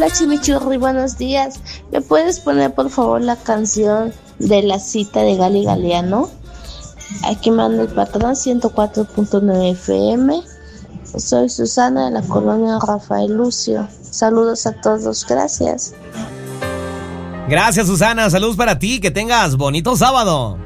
Hola Chimichurri, buenos días. ¿Me puedes poner por favor la canción de La Cita de Gali Galeano? Aquí manda el patrón 104.9 FM. Soy Susana de la colonia Rafael Lucio. Saludos a todos, gracias. Gracias, Susana, saludos para ti, que tengas bonito sábado.